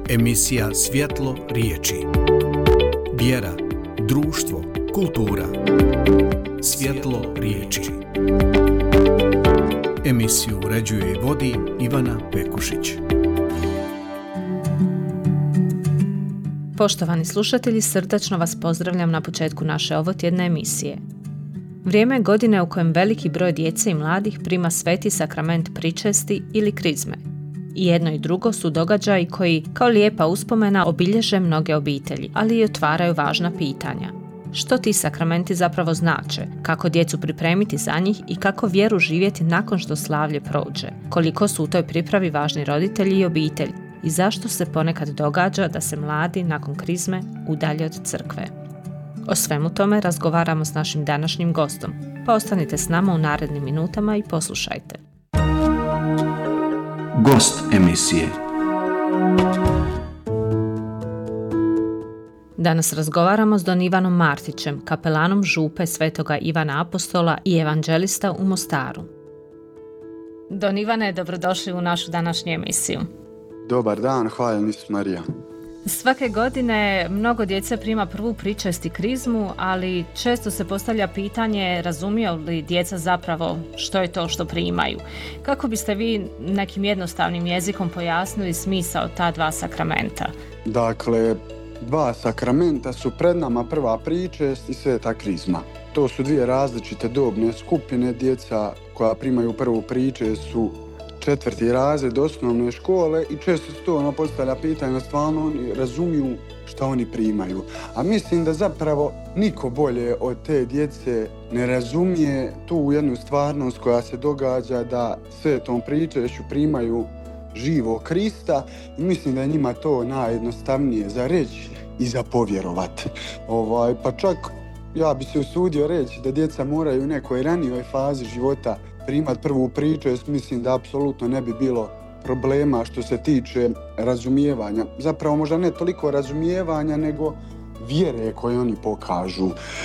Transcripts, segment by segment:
Emisija Svjetlo riječi. Vjera, društvo, kultura. Svjetlo riječi. Emisiju uređuje i vodi Ivana Pekušić. Poštovani slušatelji, srdačno vas pozdravljam na početku naše ovotjedne emisije. Vrijeme je godine u kojem veliki broj djece i mladih prima sveti sakrament pričesti ili krizme. I jedno i drugo su događaji koji, kao lijepa uspomena, obilježe mnoge obitelji, ali i otvaraju važna pitanja. Što ti sakramenti zapravo znače, kako djecu pripremiti za njih i kako vjeru živjeti nakon što slavlje prođe, koliko su u toj pripravi važni roditelji i obitelj i zašto se ponekad događa da se mladi nakon krizme udalje od crkve. O svemu tome razgovaramo s našim današnjim gostom, pa ostanite s nama u narednim minutama i poslušajte. Gost emisije. Danas razgovaramo s Don Ivanom Martićem, kapelanom župe Svetoga Ivana Apostola i evanđelista u Mostaru. Don Ivane, dobrodošli u našu današnju emisiju. Dobar dan, hvala Isus Marija. Svake godine mnogo djece prima prvu pričest i krizmu, ali često se postavlja pitanje razumiju li djeca zapravo što je to što primaju. Kako biste vi nekim jednostavnim jezikom pojasnili smisao ta dva sakramenta? Dakle, dva sakramenta su pred nama, prva pričest i sveta krizma. To su dvije različite dobne skupine. Djeca koja primaju prvu pričest su 4. razred osnovne škole i često se to postavlja pitanje, stvarno oni razumiju što oni primaju. A mislim da zapravo niko bolje od te djece ne razumije tu jednu stvarnost koja se događa, da svetom pričešću primaju živog Krista i mislim da je njima to najjednostavnije za reći i za povjerovat. Pa čak ja bi se usudio reći da djeca moraju u nekoj ranijoj fazi života primati prvu pričest. Mislim da apsolutno ne bi bilo problema što se tiče razumijevanja. Zapravo možda ne toliko razumijevanja nego vjere koje oni pokažu.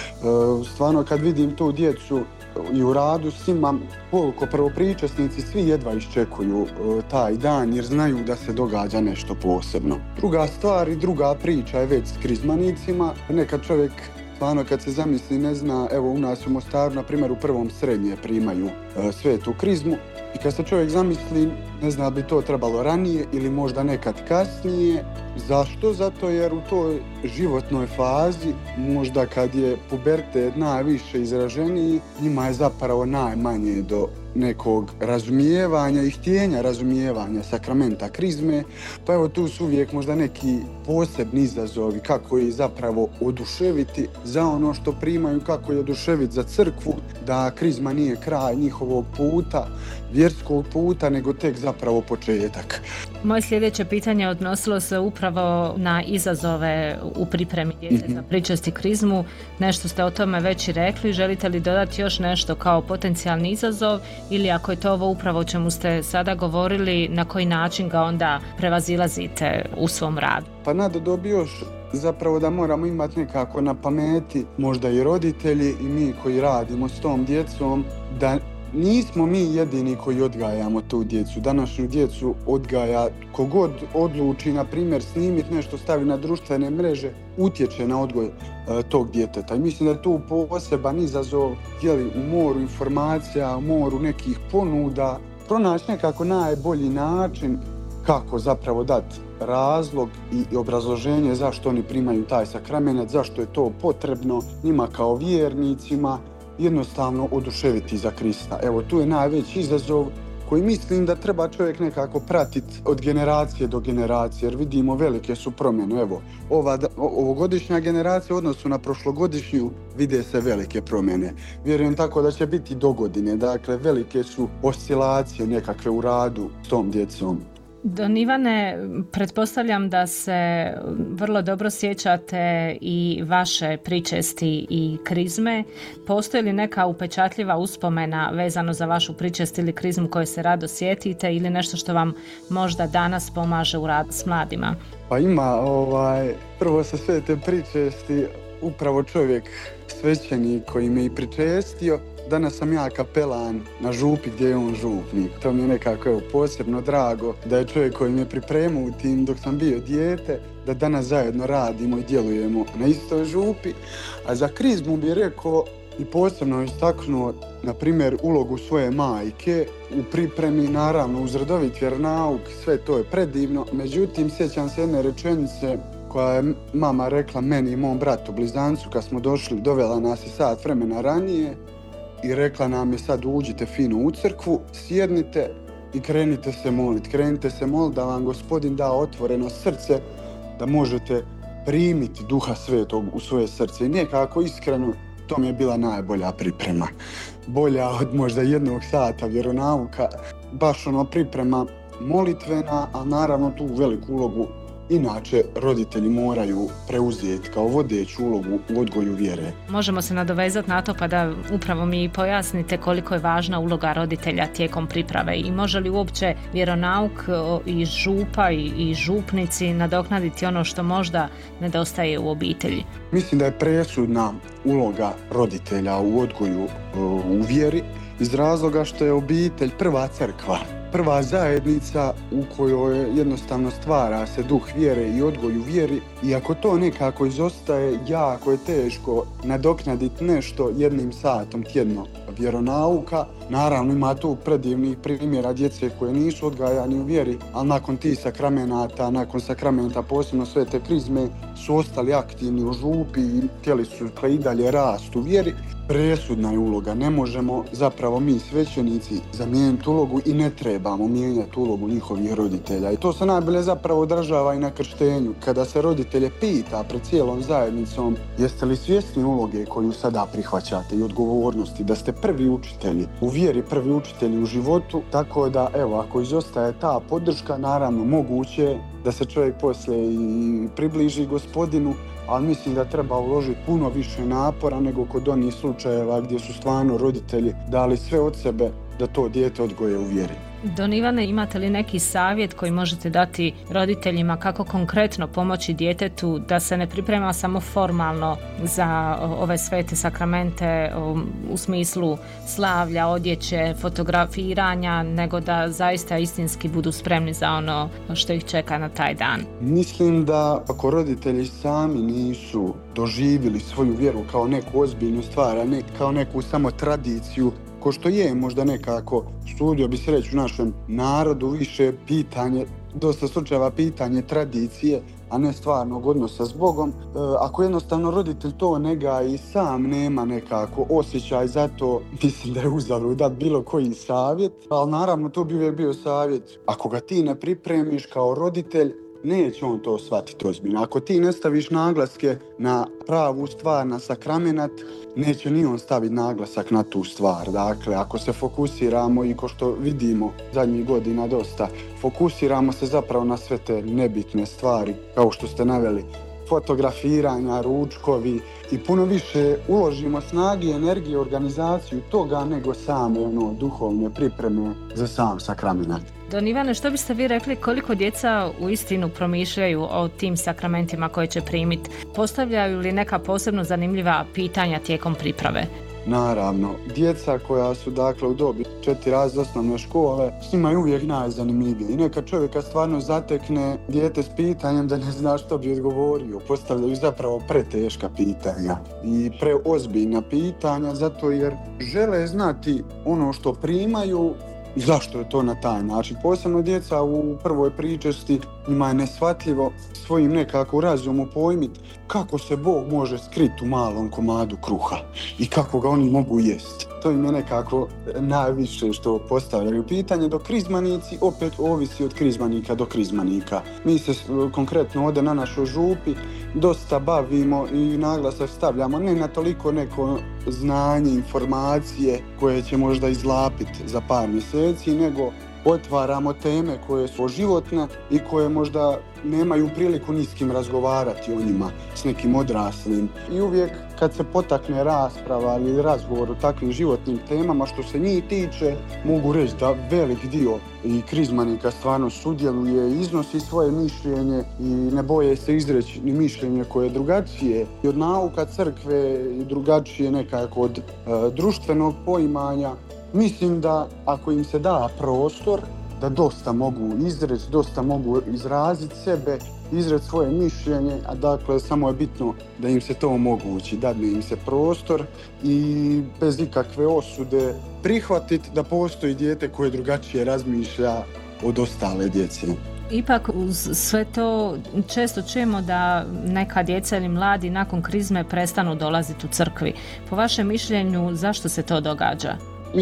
Stvarno kad vidim tu djecu i u radu s njima, koliko prvopričesnici svi jedva iščekuju taj dan jer znaju da se događa nešto posebno. Druga stvar i druga priča je već s krizmanicima. Nekad čovjek stvarno kad se zamisli ne zna, evo u nas u Mostaru na primjer u prvom srednje primaju svetu krizmu i kad se čovjek zamisli ne zna bi to trebalo ranije ili možda nekad kasnije. Zašto? Zato jer u toj životnoj fazi, možda kad je pubertet najviše izraženiji, njima je zapravo najmanje do nekog razumijevanja i htjenja razumijevanja sakramenta krizme. Pa evo tu su uvijek možda neki posebni izazovi kako je zapravo oduševiti za ono što primaju, kako je oduševiti za crkvu, da krizma nije kraj njihovog puta, vjerskog puta, nego tek zapravo početak. Moje sljedeće pitanje odnosilo se upravo na izazove u pripremi djece za pričest i krizmu. Nešto ste o tome već i rekli. Želite li dodati još nešto kao potencijalni izazov ili ako je to ovo upravo o čemu ste sada govorili, na koji način ga onda prevazilazite u svom radu? Pa nadodao bi još zapravo da moramo imati nekako na pameti, možda i roditelji i mi koji radimo s tom djecom, da nismo mi jedini koji odgajamo tu djecu. Današnju djecu odgaja kogod odluči, na primjer, snimiti nešto, stavi na društvene mreže, utječe na odgoj tog djeteta. I mislim da je tu poseban izazov, u moru informacija, u moru nekih ponuda, pronaći nekako najbolji način kako zapravo dati razlog i obrazloženje zašto oni primaju taj sakrament, zašto je to potrebno njima kao vjernicima, jednostavno oduševiti za Krista. Evo, tu je najveći izazov koji mislim da treba čovjek nekako pratiti od generacije do generacije, jer vidimo velike su promjene. Evo, ovogodišnja generacija u odnosu na prošlogodišnju vide se velike promjene. Vjerujem tako da će biti dogodine, dakle velike su oscilacije nekakve u radu s tom djecom. Don Ivane, pretpostavljam da se vrlo dobro sjećate i vaše pričesti i krizme. Postoji li neka upečatljiva uspomena vezano za vašu pričest ili krizmu koju se rado sjetite ili nešto što vam možda danas pomaže u radu s mladima? Pa ima, prvo sa sve te pričesti upravo čovjek svećenik koji me i pričestio danas sam ja kapelan na župi gdje je on župnik. To mi je nekako posebno drago da je čovjek koji me pripremao u tim dok sam bio dijete, da danas zajedno radimo i djelujemo na istoj župi. A za krizmu bih rekao i posebno istaknuo, na primjer, ulogu svoje majke u pripremi, naravno uz redovit vjeronauk, sve to je predivno. Međutim, sjećam se jedne rečenice koja je mama rekla meni i mom bratu blizancu kad smo došli, dovela nas i sat vremena ranije i rekla nam je sad uđite fino u crkvu, sjednite i krenite se moliti. Krenite se moliti da vam Gospodin da otvoreno srce, da možete primiti Duha Svetog u svoje srce. I nekako iskreno to mi je bila najbolja priprema. Bolja od možda 1 sata vjeronauka, baš priprema molitvena, a naravno tu veliku ulogu inače roditelji moraju preuzeti kao vodeću ulogu u odgoju vjere. Možemo se nadovezati na to pa da upravo mi pojasnite koliko je važna uloga roditelja tijekom priprave i može li uopće vjeronauk i župa i župnici nadoknaditi ono što možda nedostaje u obitelji? Mislim da je presudna uloga roditelja u odgoju u vjeri iz razloga što je obitelj prva crkva. Prva zajednica u kojoj jednostavno stvara se duh vjere i odgoj u vjeri i ako to nekako izostaje, jako je teško nadoknaditi nešto 1 satom tjedno vjeronauka. Naravno ima tu predivnih primjera djece koje nisu odgajani u vjeri, ali nakon tih sakramenata, nakon sakramenta posebno svete krizme su ostali aktivni u župi i htjeli su i dalje rast u vjeri. Presudna je uloga, ne možemo zapravo mi svećenici zamijeniti ulogu i ne trebamo mijenjati ulogu njihovih roditelja. I to se najbolje zapravo odražava i na krštenju. Kada se roditelje pita pred cijelom zajednicom jeste li svjesni uloge koju sada prihvaćate i odgovornosti, da ste prvi učitelji u vjeri, prvi učitelji u životu, tako da evo ako izostaje ta podrška, naravno moguće da se čovjek poslije i približi Gospodinu, ali mislim da treba uložiti puno više napora nego kod onih slučajeva gdje su stvarno roditelji dali sve od sebe da to dijete odgoje u vjeri. Don Ivane, imate li neki savjet koji možete dati roditeljima kako konkretno pomoći djetetu da se ne priprema samo formalno za ove svete sakramente u smislu slavlja, odjeće, fotografiranja, nego da zaista istinski budu spremni za ono što ih čeka na taj dan? Mislim da ako roditelji sami nisu doživjeli svoju vjeru kao neku ozbiljnu stvar, a ne kao neku samo tradiciju, ko što je možda nekako, sudio bi se reći u našem narodu, više pitanje, dosta slučajeva pitanje tradicije, a ne stvarnog odnosa s Bogom. Ako jednostavno roditelj to ne gaji i sam nema nekako osjećaj za to, mislim da je uzalud dati bilo koji savjet, ali naravno to bi uvijek bio savjet. Ako ga ti ne pripremiš kao roditelj, neće on to shvatiti ozbiljno. Ako ti ne staviš naglaske na pravu stvar, na sakramenat, neće ni on staviti naglasak na tu stvar. Dakle, ako se fokusiramo i ko što vidimo zadnjih godina dosta, fokusiramo se zapravo na sve te nebitne stvari, kao što ste naveli, fotografiranja, ručkovi i puno više uložimo snage i energije u organizaciju toga nego same duhovne pripreme za sam sakramenat. Don Ivane, što biste vi rekli koliko djeca uistinu promišljaju o tim sakramentima koje će primiti? Postavljaju li neka posebno zanimljiva pitanja tijekom priprave? Naravno, djeca koja su dakle u dobi 4 razreda osnovne škole, s njima je uvijek najzanimljivije. I neka čovjeka stvarno zatekne dijete s pitanjem da ne zna što bi odgovorio. Postavljaju zapravo preteška pitanja i preozbiljna pitanja, zato jer žele znati ono što primaju, zašto je to na taj način. Posebno djeca u prvoj pričesti, njima je neshvatljivo svojim nekako razumom pojmiti kako se Bog može skriti u malom komadu kruha i kako ga oni mogu jesti. To im je nekako najviše što postavljaju pitanje, dok krizmanici opet ovisi od krizmanika do krizmanika. Mi se konkretno ovdje na našoj župi dosta bavimo i naglasak stavljamo ne na toliko neko znanje, informacije koje će možda izlapiti za par mjeseci, nego otvaramo teme koje su životne i koje možda nemaju priliku ni s kim razgovarati o njima, s nekim odraslim. I uvijek kad se potakne rasprava ili razgovor o takvim životnim temama, što se njih tiče, mogu reći da velik dio i krizmanika stvarno sudjeluje, iznosi svoje mišljenje i ne boje se izreći ni mišljenje koje je drugačije i od nauka crkve i drugačije nekako od društvenog poimanja. Mislim da ako im se da prostor, da dosta mogu izreći, dosta mogu izraziti sebe, izreći svoje mišljenje, a dakle samo je bitno da im se to omogući, dadne im se prostor i bez ikakve osude prihvatiti da postoji dijete koje drugačije razmišlja od ostale djece. Ipak uz sve to često čujemo da neka djeca ili mladi nakon krizme prestanu dolaziti u crkvi. Po vašem mišljenju zašto se to događa?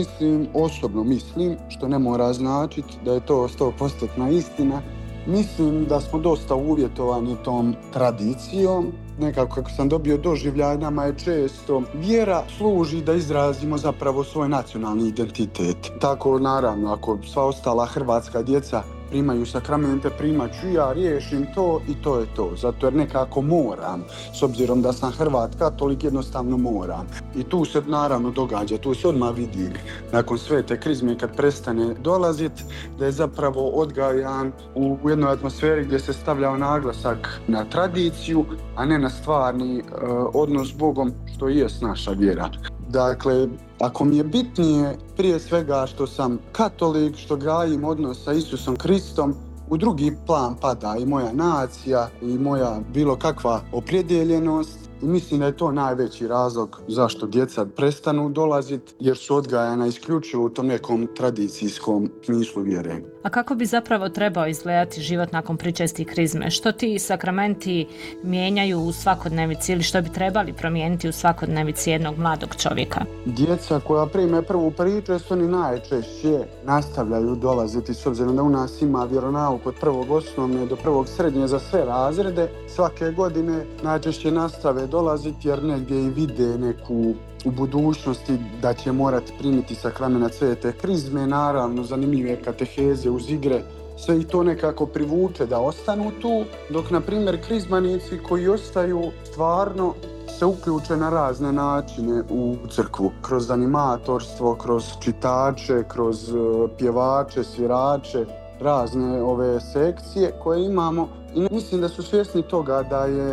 Osobno mislim, što ne mora značiti da je to 100% istina, mislim da smo dosta uvjetovani tom tradicijom. Nekako kako sam dobio doživljaj, nama je često vjera služi da izrazimo zapravo svoj nacionalni identitet. Tako naravno, ako sva ostala hrvatska djeca primaju sakramente, primat ću ja, riješim to i to je to. Zato jer nekako moram, s obzirom da sam Hrvat katolik, jednostavno moram. I tu se naravno događa, tu se odmah vidi nakon svete krizme kad prestane dolaziti, da je zapravo odgajan u jednoj atmosferi gdje se stavljao naglasak na tradiciju, a ne na stvarni odnos s Bogom, što i jest naša vjera. Dakle, ako mi je bitnije prije svega što sam katolik, što gajim odnos sa Isusom Kristom, u drugi plan pada i moja nacija i moja bilo kakva opredjeljenost. I mislim da je to najveći razlog zašto djeca prestanu dolaziti, jer su odgajana isključivo u tom nekom tradicijskom smislu vjere. A kako bi zapravo trebao izgledati život nakon pričesti krizme? Što ti sakramenti mijenjaju u svakodnevici ili što bi trebali promijeniti u svakodnevici jednog mladog čovjeka? Djeca koja prime prvu pričest, oni najčešće nastavljaju dolaziti, s obzirom da u nas ima vjeronauk od prvog osnovne do prvog srednje za sve razrede. Svake godine najčešće nastave dolaziti jer negdje i vide neku u budućnosti da će morati primiti sakrament svete krizme, naravno zanimljive kateheze uz igre, sve i to nekako privuče da ostanu tu, dok na primjer krizmanici koji ostaju stvarno se uključe na razne načine u crkvu, kroz animatorstvo, kroz čitače, kroz pjevače, svirače, razne ove sekcije koje imamo i mislim da su svjesni toga da je